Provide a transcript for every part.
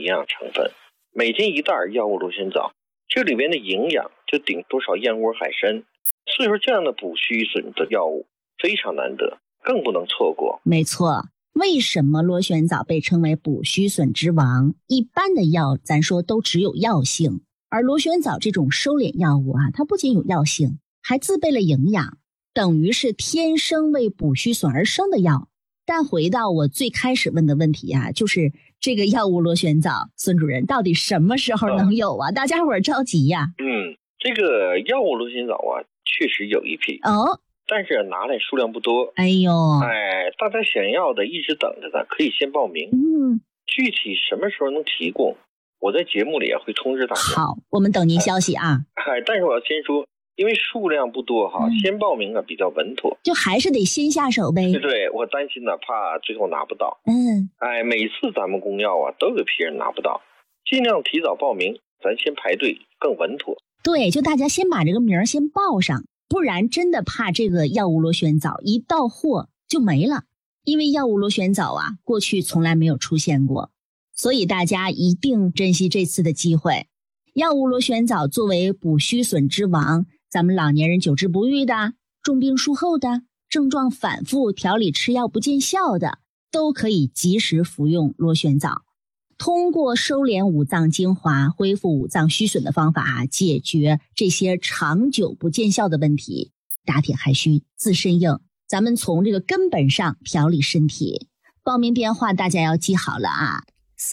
营养成分，每斤一袋药物螺旋藻，这里边的营养就顶多少燕窝海参。所以说这样的补虚损的药物非常难得，更不能错过。 没错，为什么螺旋藻被称为补虚损之王？一般的药咱说都只有药性，而螺旋藻这种收敛药物啊，它不仅有药性，还自备了营养，等于是天生为补虚损而生的药。但回到我最开始问的问题啊，就是这个药物螺旋藻，孙主任到底什么时候能有啊？大家伙儿着急呀。 这个药物螺旋藻啊，确实有一批哦， 但是拿来数量不多。 哎呦， 大家想要的一直等着的，可以先报名。具体什么时候能提供，我在节目里也会通知大家。 好，我们等您消息啊。 但是我要先说，因为数量不多哈，先报名啊比较稳妥， 就还是得先下手呗。 对，我担心呢，怕最后拿不到。每次咱们公药啊都有批人拿不到，尽量提早报名，咱先排队更稳妥。 对，就大家先把这个名先报上，不然真的怕这个药物螺旋藻一到货就没了。因为药物螺旋藻啊，过去从来没有出现过，所以大家一定珍惜这次的机会。药物螺旋藻作为补虚损之王，咱们老年人久治不愈的、重病术后的、症状反复、调理吃药不见效的，都可以及时服用螺旋藻。通过收敛五脏精华、恢复五脏虚损的方法，解决这些长久不见效的问题。打铁还需自身硬，咱们从这个根本上调理身体。报名电话大家要记好了啊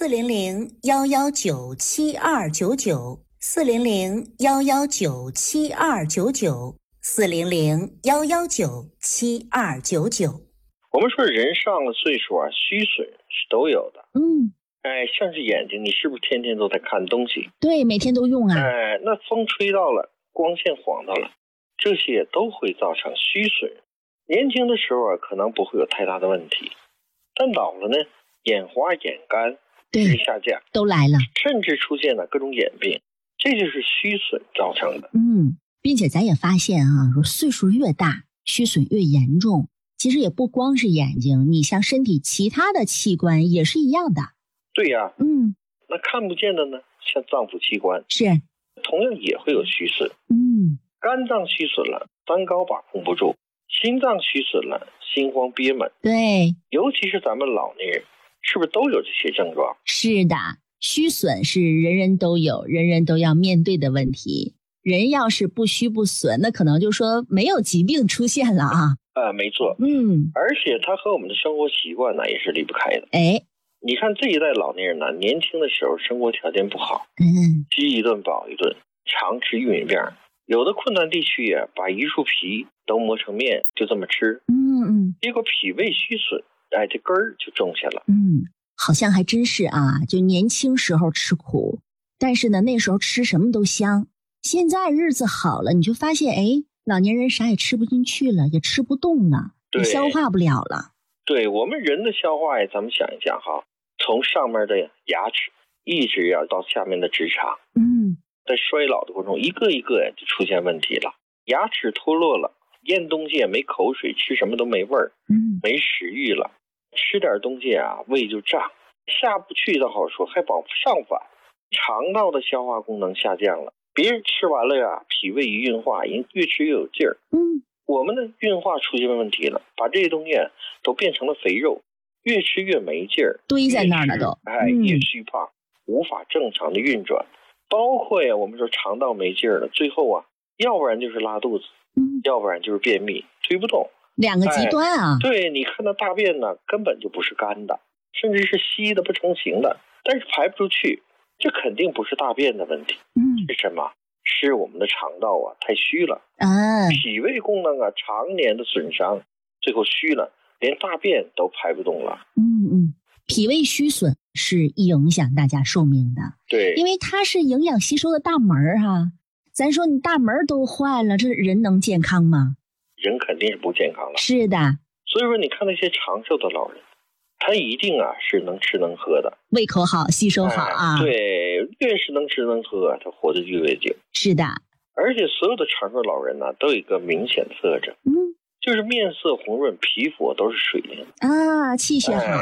，400-119-7299，400-119-7299，400-119-7299。 我们说人上了岁数啊，虚损是都有的。像是眼睛，你是不是天天都在看东西？ 对，每天都用啊。 那风吹到了，光线晃到了，这些都会造成虚损。年轻的时候啊，可能不会有太大的问题，但老了呢，眼花、眼干、视力下降都来了， 甚至出现了各种眼病，这就是虚损造成的。 并且咱也发现啊，说岁数越大，虚损越严重。其实也不光是眼睛，你像身体其他的器官也是一样的。 对呀，那看不见的呢，像脏腑器官是同样也会有虚损。肝脏虚损了，三高把控不住；心脏虚损了，心慌憋闷。 对， 尤其是咱们老年人，是不是都有这些症状？ 是的，虚损是人人都有，人人都要面对的问题。人要是不虚不损，那可能就说没有疾病出现了啊。 没错。而且它和我们的生活习惯呢也是离不开的。你看这一代老年人呢，年轻的时候生活条件不好，饥一顿饱一顿，常吃玉米面，有的困难地区呀，把榆树皮都磨成面，就这么吃。结果脾胃虚损，这根儿就种下了。 好像还真是啊，就年轻时候吃苦，但是呢，那时候吃什么都香。现在日子好了，你就发现，老年人啥也吃不进去了，也吃不动了，也消化不了了。 对，我们人的消化呀，咱们想一想哈，从上面的牙齿一直要到下面的直肠，在衰老的过程中，一个一个就出现问题了。牙齿脱落了，咽东西也没口水，吃什么都没味儿，没食欲了，吃点东西啊，胃就胀，下不去倒好说，还往上反，肠道的消化功能下降了。别人吃完了呀，脾胃一运化，越吃越有劲儿。我们的运化出现问题了，把这些东西都变成了肥肉，越吃越没劲儿， 堆在那儿了都。 越虚胖，无法正常的运转。包括呀，我们说肠道没劲儿了，最后啊，要不然就是拉肚子，要不然就是便秘，推不动。 两个极端啊。 对，你看到大便呢，根本就不是干的，甚至是稀的不成形的，但是排不出去，这肯定不是大便的问题。是什么？是我们的肠道啊太虚了，脾胃功能啊常年的损伤，最后虚了，连大便都排不动了。 脾胃虚损是影响大家寿命的。 对， 因为它是营养吸收的大门啊。咱说你大门都坏了，这人能健康吗？ 人肯定是不健康了。 是的。 所以说你看那些长寿的老人，他一定啊是能吃能喝的， 胃口好，吸收好啊。 对，越是能吃能喝，他活得就越久。 是的。 而且所有的长寿老人呢，都有一个明显的特征，就是面色红润，皮肤都是水灵啊， 气血好。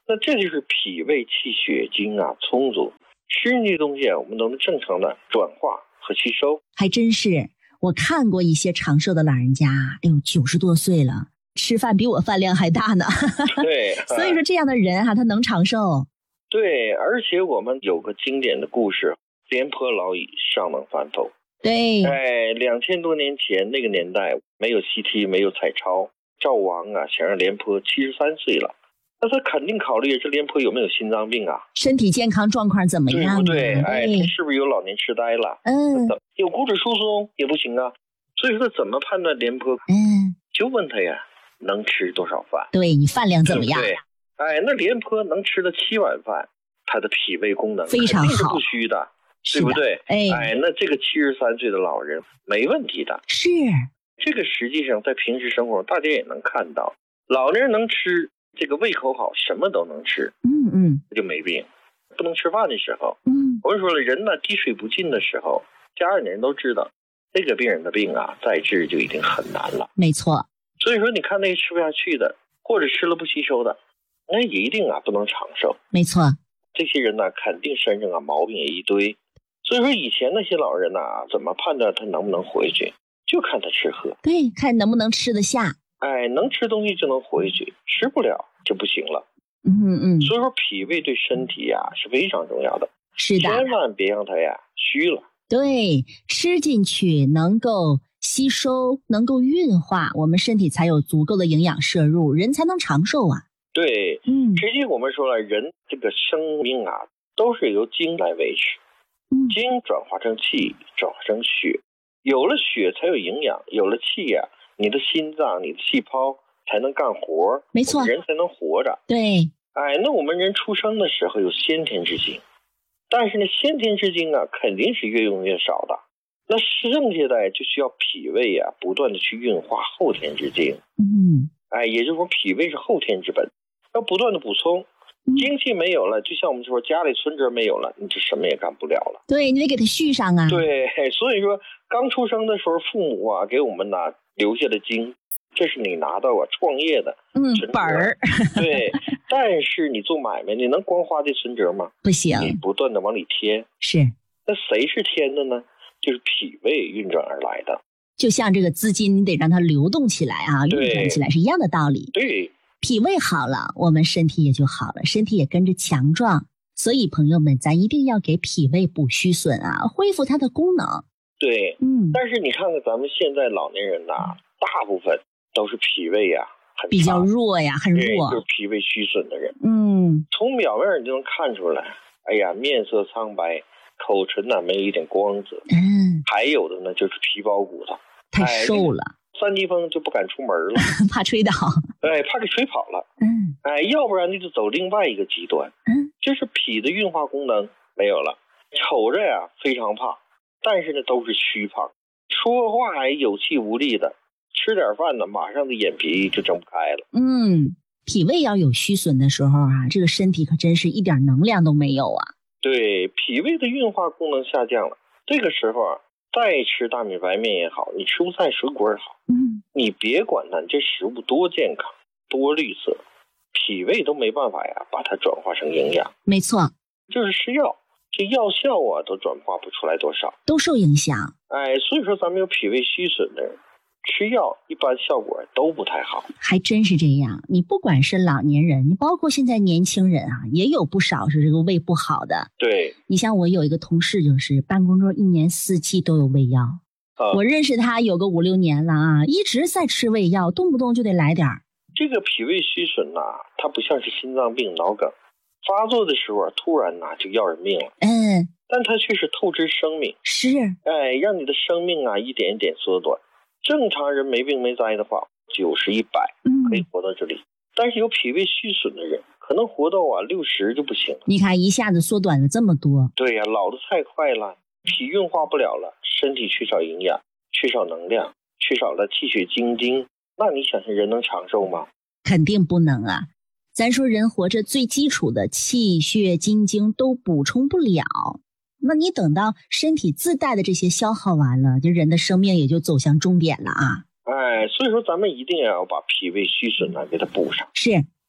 那这就是脾胃气血精啊充足，吃进去的东西啊，我们都能正常的转化和吸收。 还真是，我看过一些长寿的老人家，哎呦，90多岁了，吃饭比我饭量还大呢。 对， 所以说这样的人他能长寿。 对，而且我们有个经典的故事，廉颇老矣，尚能饭否？ 对 ，2000多年前那个年代，没有 CT， 没有彩超，赵王啊想让廉颇73岁了，那他肯定考虑这廉颇有没有心脏病啊， 身体健康状况怎么样， 对不对？他是不是有老年痴呆了？有骨质疏松也不行啊。所以说怎么判断廉颇？就问他呀，能吃多少饭？ 对，你饭量怎么样？ 对，那廉颇能吃了7碗饭，他的脾胃功能非常好， 肯定是不虚的，对不对？那这个73岁的老人没问题的。 是， 这个实际上在平时生活大家也能看到，老年人能吃，这个胃口好，什么都能吃，就没病。不能吃饭的时候，我们说了，人呢滴水不进的时候，家里人都知道，这个病人的病啊，再治就已经很难了。 没错。 所以说，你看那些吃不下去的，或者吃了不吸收的，那也一定啊不能长寿。 没错。 这些人呢，肯定身上啊毛病也一堆。所以说，以前那些老人呢，怎么判断他能不能活下去？就看他吃喝。 对，看能不能吃得下。 能吃东西就能活下去，吃不了就不行了。所以说，脾胃对身体呀是非常重要的。 是的， 千万别让它呀虚了。 对，吃进去能够吸收，能够运化，我们身体才有足够的营养摄入，人才能长寿啊。 对，实际我们说了，人这个生命啊，都是由精来维持。精转化成气，转化成血，有了血才有营养，有了气呀，你的心脏、你的细胞才能干活， 没错， 人才能活着。 对， 那我们人出生的时候有先天之精，但是呢，先天之精啊，肯定是越用越少的。那剩下的就需要脾胃啊，不断的去运化后天之精。也就是说，脾胃是后天之本，要不断的补充。精气没有了，就像我们说家里存折没有了，你就什么也干不了了。 对，你得给它续上啊。 对，所以说刚出生的时候，父母啊给我们留下的精，这是你拿到创业的本儿。 对，但是你做买卖，你能光花这存折吗？ 不行， 你不断的往里添。 是， 那谁是添的呢？就是脾胃运转而来的。 就像这个资金，你得让它流动起来啊，运转起来是一样的道理。 对。 脾胃好了，我们身体也就好了，身体也跟着强壮。所以朋友们，咱一定要给脾胃补虚损啊，恢复它的功能。 对，但是你看看咱们现在老年人大部分都是脾胃很比较弱呀，很弱， 就是脾胃虚损的人。从表面你就能看出来，面色苍白，口唇没有一点光泽。还有的呢，就是皮包骨头， 太瘦了。 3级风就不敢出门了， 怕吹倒， 怕给吹跑了。要不然你就走另外一个极端，就是脾的运化功能没有了，瞅着非常胖，但是呢都是虚胖，说话有气无力的，吃点饭呢马上的眼皮就睁不开了。 脾胃要有虚损的时候这个身体可真是一点能量都没有啊。 对，脾胃的运化功能下降了，这个时候再吃大米白面也好，你吃蔬菜水果也好，你别管它这食物多健康多绿色，脾胃都没办法把它转化成营养。 没错， 就是吃药，这药效都转化不出来多少， 都受影响。 所以说咱们有脾胃虚损的人吃药一般效果都不太好。 还真是这样，你不管是老年人，你包括现在年轻人也有不少是这个胃不好的。 对， 你像我有一个同事，就是办公桌1年4季都有胃药。我认识他有个5、6年了一直在吃胃药，动不动就得来点儿。 这个脾胃虚损它不像是心脏病、脑梗发作的时候突然就要人命了。但它却是透支生命， 是让你的生命一点一点缩短。正常人没病没灾的话，90、100可以活到这里，但是有脾胃虚损的人可能活到60就不行了。 你看一下子缩短了这么多。 对呀，老得太快了，脾运化不了了，身体缺少营养，缺少能量，缺少了气血精精，那你想想人能长寿吗？ 肯定不能啊。咱说人活着最基础的气血精精都补充不了，那你等到身体自带的这些消耗完了，就人的生命也就走向终点了所以说咱们一定要把脾胃虚损给它补上。 是，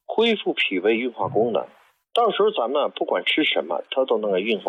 恢复脾胃运化功能。到时候咱们不管吃什么，它都能够运化。